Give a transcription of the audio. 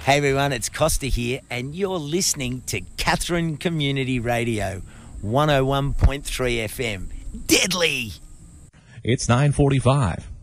Hey everyone, it's Costa here, and you're listening to Katherine Community Radio, 101.3 FM. Deadly! It's 9:45.